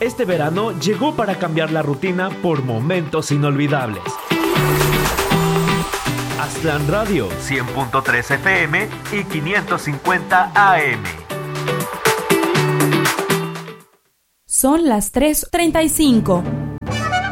Este verano llegó para cambiar la rutina por momentos inolvidables. Aztlán Radio, 100.3 FM y 550 AM. Son las 3:35.